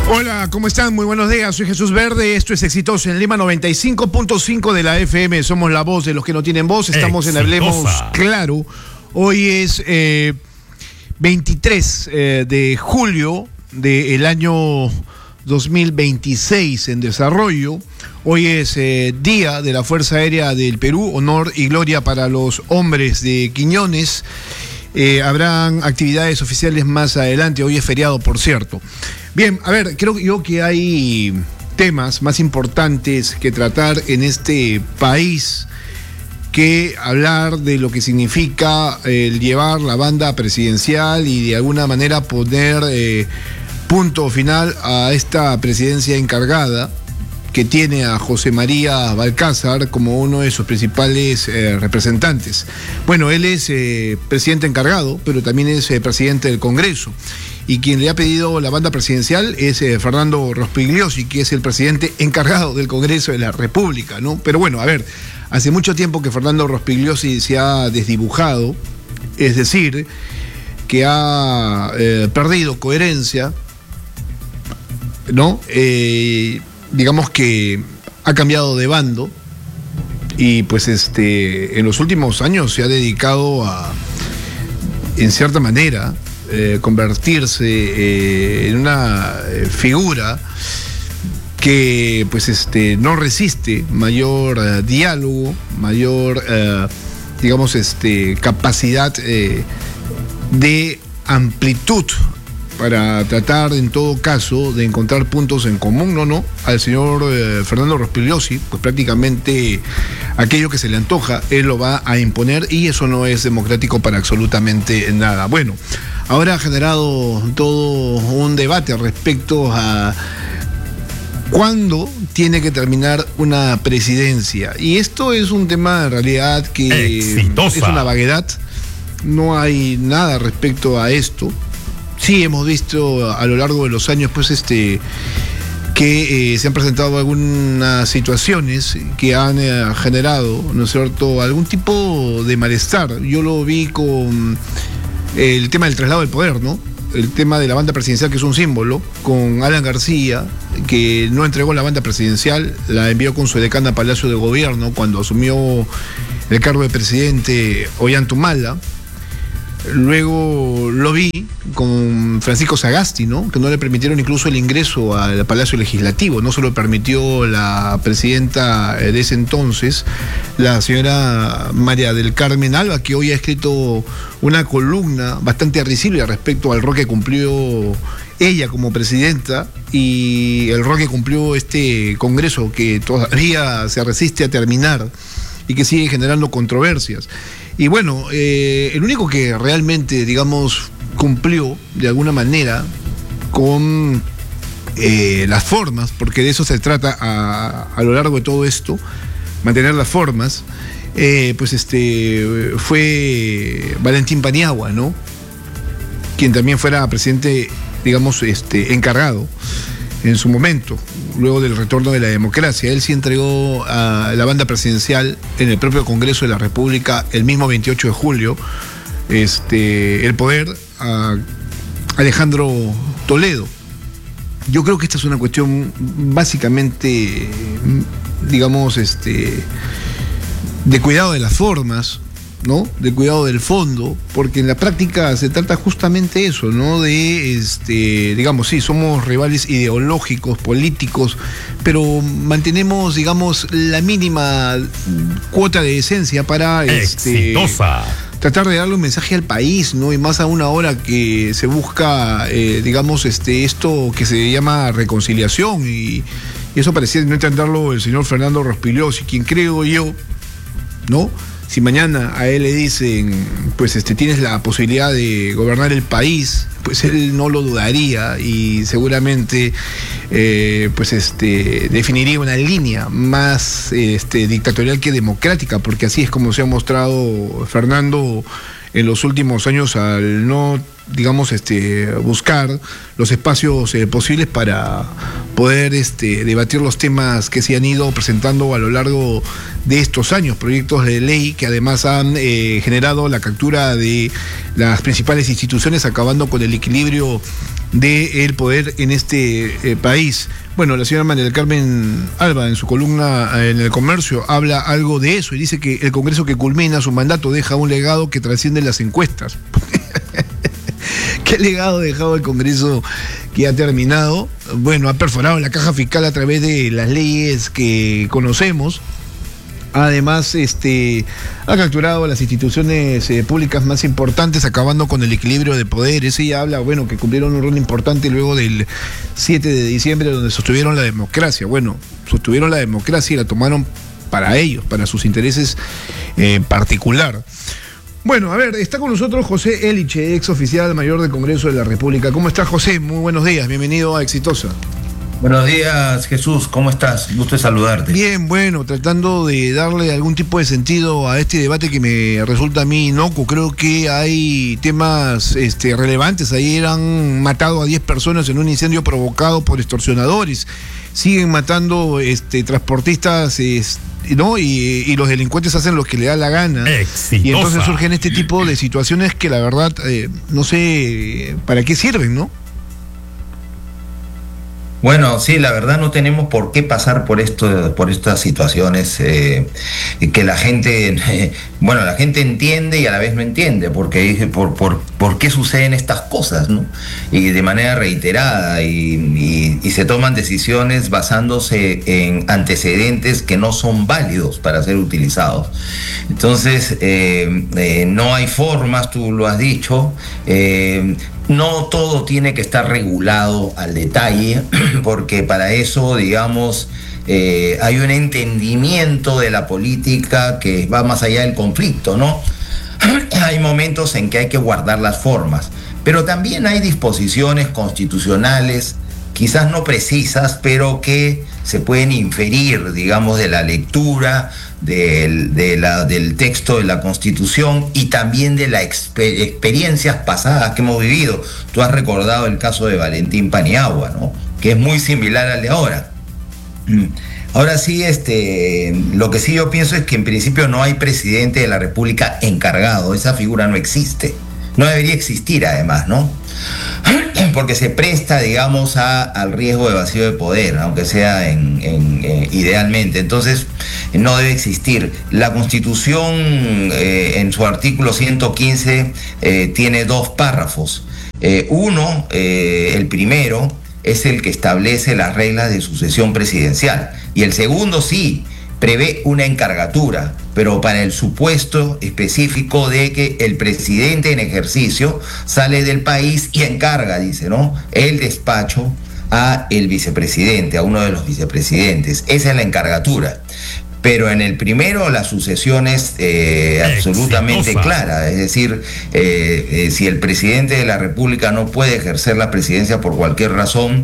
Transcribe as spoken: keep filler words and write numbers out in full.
Hola, ¿cómo están? Muy buenos días, soy Jesús Verde, esto es Exitoso en Lima noventa y cinco punto cinco de la F M, somos la voz de los que no tienen voz, estamos Exitosa. En Hablemos Claro, hoy es eh, veintitrés eh, de julio del año dos mil veintiséis en desarrollo, hoy es eh, Día de la Fuerza Aérea del Perú, honor y gloria para los hombres de Quiñones. Eh, habrán actividades oficiales más adelante, hoy es feriado, por cierto. Bien, a ver, creo yo que hay temas más importantes que tratar en este país que hablar de lo que significa el llevar la banda presidencial y de alguna manera poner eh, punto final a esta presidencia encargada que tiene a José María Balcázar como uno de sus principales eh, representantes. Bueno, él es eh, presidente encargado, pero también es eh, presidente del Congreso. Y quien le ha pedido la banda presidencial es eh, Fernando Rospigliosi, que es el presidente encargado del Congreso de la República, ¿no? Pero bueno, a ver, hace mucho tiempo que Fernando Rospigliosi se ha desdibujado, es decir, que ha eh, perdido coherencia, ¿no? Eh, digamos que ha cambiado de bando y pues este en los últimos años se ha dedicado a, en cierta manera, eh, convertirse eh, en una figura que pues este no resiste mayor eh, diálogo, mayor eh, digamos este capacidad eh, de amplitud para tratar en todo caso de encontrar puntos en común, no, no, al señor eh, Fernando Rospigliosi, pues prácticamente aquello que se le antoja, él lo va a imponer y eso no es democrático para absolutamente nada. Bueno, ahora ha generado todo un debate respecto a cuándo tiene que terminar una presidencia y esto es un tema en realidad que Exitosa. Es una vaguedad, no hay nada respecto a esto. Sí, hemos visto a lo largo de los años pues este que eh, se han presentado algunas situaciones que han eh, generado, ¿no es cierto?, algún tipo de malestar. Yo lo vi con el tema del traslado del poder, ¿no? El tema de la banda presidencial, que es un símbolo, con Alan García, que no entregó la banda presidencial, la envió con su edecán a Palacio de Gobierno cuando asumió el cargo de presidente Ollanta. Luego lo vi con Francisco Sagasti, ¿no?, que no le permitieron incluso el ingreso al Palacio Legislativo, no se lo permitió la presidenta de ese entonces, la señora María del Carmen Alba, que hoy ha escrito una columna bastante risible respecto al rol que cumplió ella como presidenta y el rol que cumplió este Congreso, que todavía se resiste a terminar y que sigue generando controversias. Y bueno, eh, el único que realmente, digamos, cumplió de alguna manera con eh, las formas, porque de eso se trata a, a lo largo de todo esto, mantener las formas, eh, pues este fue Valentín Paniagua, ¿no?, quien también fuera presidente, digamos, este encargado en su momento, luego del retorno de la democracia. Él sí entregó a la banda presidencial en el propio Congreso de la República el mismo veintiocho de julio, este, el poder a Alejandro Toledo. Yo creo que esta es una cuestión básicamente, digamos, este, de cuidado de las formas, ¿no?, de cuidado del fondo, porque en la práctica se trata justamente eso, ¿no?, de, este, digamos, sí, somos rivales ideológicos, políticos, pero mantenemos, digamos, la mínima cuota de decencia para, este, tratar de darle un mensaje al país, ¿no?, y más aún ahora que se busca, eh, digamos, este, esto que se llama reconciliación, y, y eso parecía no entenderlo el señor Fernando Rospigliosi, quien creo yo, ¿no?, si mañana a él le dicen, pues este, tienes la posibilidad de gobernar el país, pues él no lo dudaría y seguramente eh, pues este, definiría una línea más este, dictatorial que democrática, porque así es como se ha mostrado Fernando en los últimos años al no digamos, este, buscar los espacios eh, posibles para poder este, debatir los temas que se han ido presentando a lo largo de estos años, proyectos de ley que además han eh, generado la captura de las principales instituciones, acabando con el equilibrio del poder en este eh, país. Bueno, la señora María del Carmen Alba, en su columna en El Comercio, habla algo de eso y dice que el Congreso que culmina su mandato deja un legado que trasciende las encuestas. ¿Qué legado ha dejado el Congreso que ha terminado? Bueno, ha perforado la caja fiscal a través de las leyes que conocemos. Además, este, ha capturado las instituciones eh, públicas más importantes, acabando con el equilibrio de poderes. Ella habla, bueno, que cumplieron un rol importante luego del siete de diciembre, donde sostuvieron la democracia. Bueno, sostuvieron la democracia y la tomaron para ellos, para sus intereses en eh, particular. Bueno, a ver, está con nosotros José Eliche, ex oficial mayor del Congreso de la República. ¿Cómo estás, José? Muy buenos días, bienvenido a Exitosa. Buenos días, Jesús, ¿cómo estás? Gusto de saludarte. Bien, bueno, tratando de darle algún tipo de sentido a este debate que me resulta a mí inocuo. Creo que hay temas este, relevantes. Ayer han matado a diez personas en un incendio provocado por extorsionadores. Siguen matando este, transportistas, este, ¿no? Y, y los delincuentes hacen lo que le da la gana. Exitosa. Y entonces surgen este tipo de situaciones que la verdad eh, no sé para qué sirven, ¿no? Bueno, sí, la verdad no tenemos por qué pasar por esto, por estas situaciones eh, que la gente, eh, bueno, la gente entiende y a la vez no entiende, porque por, por, por qué suceden estas cosas, ¿no? Y de manera reiterada, y, y, y se toman decisiones basándose en antecedentes que no son válidos para ser utilizados. Entonces, eh, eh, no hay formas, tú lo has dicho, eh, no todo tiene que estar regulado al detalle, porque para eso, digamos, eh, hay un entendimiento de la política que va más allá del conflicto, ¿no? Hay momentos en que hay que guardar las formas, pero también hay disposiciones constitucionales, quizás no precisas, pero que se pueden inferir, digamos, de la lectura del, de la, del texto de la Constitución y también de las exper experiencias pasadas que hemos vivido. Tú has recordado el caso de Valentín Paniagua, ¿no? Que es muy similar al de ahora. Ahora sí, este, lo que sí yo pienso es que en principio no hay presidente de la República encargado. Esa figura no existe. No debería existir además, ¿no? Porque se presta, digamos, a, al riesgo de vacío de poder, aunque sea en, en, eh, idealmente. Entonces, no debe existir. La Constitución, eh, en su artículo ciento quince, eh, tiene dos párrafos. Eh, uno, eh, el primero, es el que establece las reglas de sucesión presidencial. Y el segundo, sí, prevé una encargatura, pero para el supuesto específico de que el presidente en ejercicio sale del país y encarga, dice, ¿no?, el despacho a el vicepresidente, a uno de los vicepresidentes. Esa es la encargatura. Pero en el primero la sucesión es eh, absolutamente clara, es decir, eh, eh, si el presidente de la República no puede ejercer la presidencia por cualquier razón,